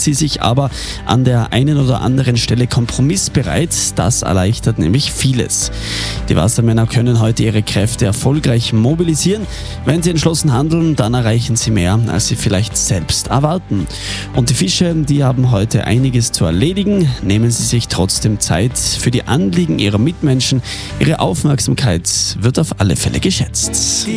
sie sich aber an der einen oder anderen Stelle kompromissbereit. Das erleichtert nämlich vieles. Die Wassermänner können heute ihre Kräfte erfolgreich mobilisieren. Wenn sie entschlossen handeln, dann erreichen sie mehr, als sie vielleicht selbst erwarten. Und die Fische, die haben heute einiges zu erledigen. Nehmen sie sich trotzdem Zeit für die Anliegen ihrer Mitmenschen. Ihre Aufmerksamkeit wird auf alle Fälle geschätzt.